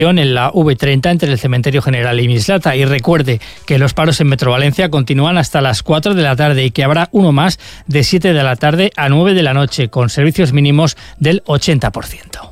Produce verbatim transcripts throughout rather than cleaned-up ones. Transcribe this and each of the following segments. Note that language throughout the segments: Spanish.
en la V treinta entre el Cementerio General y Mislata. Y recuerde que los paros en Metro Valencia continúan hasta las cuatro de la tarde y que habrá uno más de siete de la tarde a nueve de la noche, con servicios mínimos del ochenta por ciento.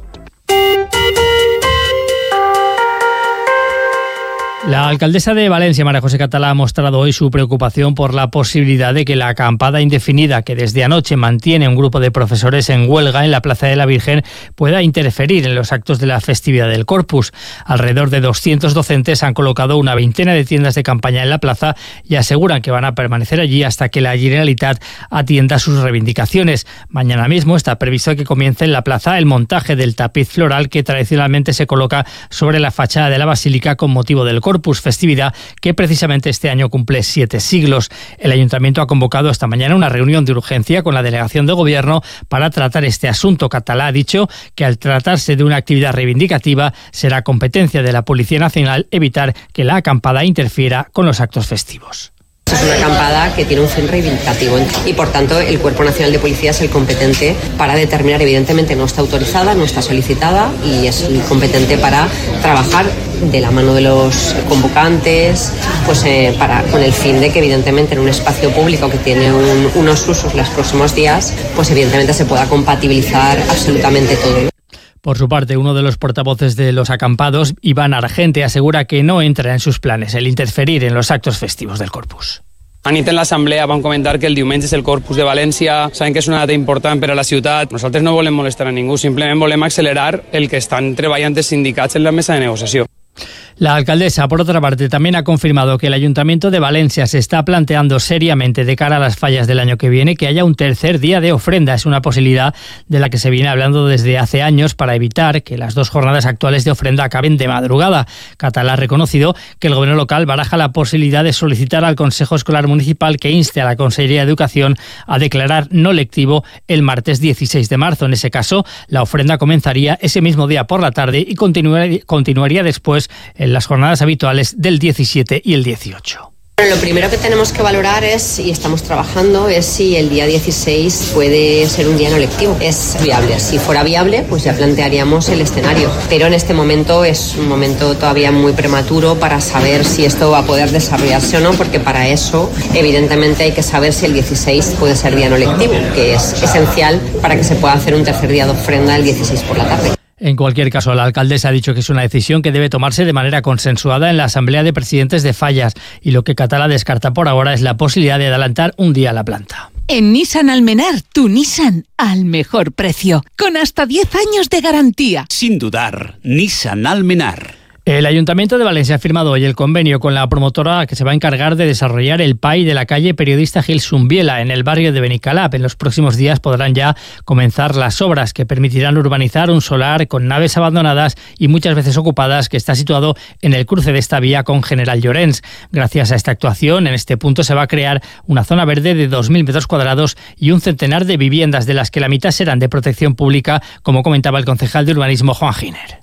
La alcaldesa de Valencia, María José Catalá, ha mostrado hoy su preocupación por la posibilidad de que la acampada indefinida que desde anoche mantiene un grupo de profesores en huelga en la Plaza de la Virgen pueda interferir en los actos de la festividad del Corpus. Alrededor de doscientos docentes han colocado una veintena de tiendas de campaña en la plaza y aseguran que van a permanecer allí hasta que la Generalitat atienda sus reivindicaciones. Mañana mismo está previsto que comience en la plaza el montaje del tapiz floral que tradicionalmente se coloca sobre la fachada de la basílica con motivo del Corpus. Festividad que precisamente este año cumple siete siglos. El Ayuntamiento ha convocado esta mañana una reunión de urgencia con la delegación de gobierno para tratar este asunto. Catalá ha dicho que al tratarse de una actividad reivindicativa será competencia de la Policía Nacional evitar que la acampada interfiera con los actos festivos. Es una acampada que tiene un fin reivindicativo y, por tanto, el Cuerpo Nacional de Policía es el competente para determinar. Evidentemente no está autorizada, no está solicitada y es el competente para trabajar de la mano de los convocantes, pues eh, para con el fin de que, evidentemente, en un espacio público que tiene un, unos usos los próximos días, pues evidentemente se pueda compatibilizar absolutamente todo. Por su parte, uno de los portavoces de los acampados, Iván Argente, asegura que no entra en sus planes el interferir en los actos festivos del Corpus. Anit en l'assemblea vam comentar que el diumenge és el Corpus de València, sabem que és una data important per a la ciutat. Nosaltres no volem molestar a ningú, simplement volem accelerar el que estan treballant els sindicats en la mesa de negociació. La alcaldesa, por otra parte, también ha confirmado que el Ayuntamiento de Valencia se está planteando seriamente de cara a las fallas del año que viene que haya un tercer día de ofrenda. Es una posibilidad de la que se viene hablando desde hace años para evitar que las dos jornadas actuales de ofrenda acaben de madrugada. Catalá ha reconocido que el gobierno local baraja la posibilidad de solicitar al Consejo Escolar Municipal que inste a la Consellería de Educación a declarar no lectivo el martes dieciséis de marzo. En ese caso, la ofrenda comenzaría ese mismo día por la tarde y continuaría, continuaría después en las jornadas habituales del diecisiete y el dieciocho. Lo primero que tenemos que valorar es, y estamos trabajando, es si el día dieciséis puede ser un día no lectivo. Es viable. Si fuera viable, pues ya plantearíamos el escenario. Pero en este momento es un momento todavía muy prematuro para saber si esto va a poder desarrollarse o no, porque para eso, evidentemente, hay que saber si el dieciséis puede ser día no lectivo, que es esencial para que se pueda hacer un tercer día de ofrenda el dieciséis por la tarde. En cualquier caso, la alcaldesa ha dicho que es una decisión que debe tomarse de manera consensuada en la Asamblea de Presidentes de Fallas y lo que Catalá descarta por ahora es la posibilidad de adelantar un día la planta. En Nissan Almenar, tu Nissan al mejor precio, con hasta diez años de garantía. Sin dudar, Nissan Almenar. El Ayuntamiento de Valencia ha firmado hoy el convenio con la promotora que se va a encargar de desarrollar el P A I de la calle Periodista Gil Sumbiela en el barrio de Benicalap. En los próximos días podrán ya comenzar las obras que permitirán urbanizar un solar con naves abandonadas y muchas veces ocupadas que está situado en el cruce de esta vía con General Llorens. Gracias a esta actuación, en este punto se va a crear una zona verde de dos mil metros cuadrados y un centenar de viviendas, de las que la mitad serán de protección pública, como comentaba el concejal de urbanismo Juan Giner.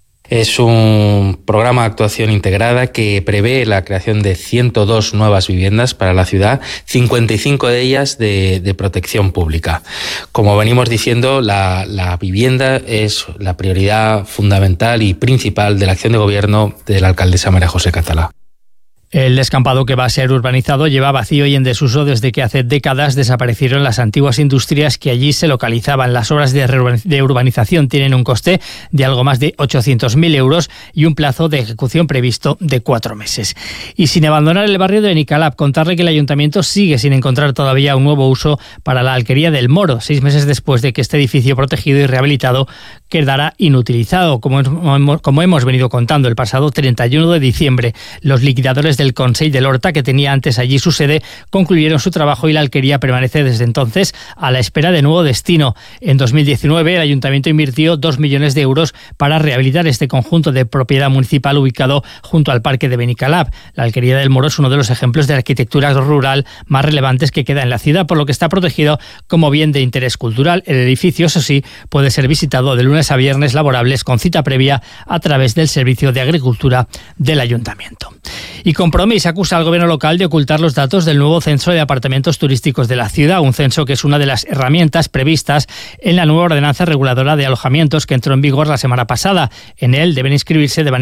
Es un programa de actuación integrada que prevé la creación de ciento dos nuevas viviendas para la ciudad, cincuenta y cinco de ellas de, de protección pública. Como venimos diciendo, la, la vivienda es la prioridad fundamental y principal de la acción de gobierno de la alcaldesa María José Catalá. El descampado que va a ser urbanizado lleva vacío y en desuso desde que hace décadas desaparecieron las antiguas industrias que allí se localizaban. Las obras de urbanización tienen un coste de algo más de ochocientos mil euros y un plazo de ejecución previsto de cuatro meses. Y sin abandonar el barrio de Benicalap, contarle que el Ayuntamiento sigue sin encontrar todavía un nuevo uso para la Alquería del Moro, seis meses después de que este edificio protegido y rehabilitado quedará inutilizado. Como hemos, como hemos venido contando, el pasado treinta y uno de diciembre, los liquidadores del Consell de l'Horta, que tenía antes allí su sede, concluyeron su trabajo y la alquería permanece desde entonces a la espera de nuevo destino. En dos mil diecinueve, el Ayuntamiento invirtió dos millones de euros para rehabilitar este conjunto de propiedad municipal ubicado junto al parque de Benicalap. La Alquería del Moro es uno de los ejemplos de arquitectura rural más relevantes que queda en la ciudad, por lo que está protegido como bien de interés cultural. El edificio, eso sí, puede ser visitado de lunes a viernes laborables con cita previa a través del Servicio de Agricultura del Ayuntamiento. Y Compromís acusa al gobierno local de ocultar los datos del nuevo censo de apartamentos turísticos de la ciudad, un censo que es una de las herramientas previstas en la nueva ordenanza reguladora de alojamientos que entró en vigor la semana pasada. En él deben inscribirse de manera